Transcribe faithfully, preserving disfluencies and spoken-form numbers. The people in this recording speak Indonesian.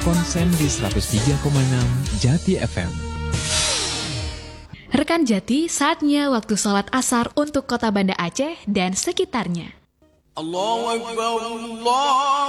Konsen di seratus tiga koma enam Jati F M. Rekan Jati, saatnya waktu sholat asar untuk kota Banda Aceh dan sekitarnya. Allahu Akbar, Allah.